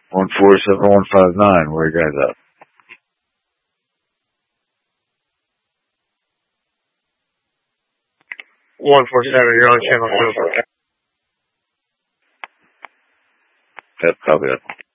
147159. Where are you guys at? 147, you're on channel 2. Yep, copy that.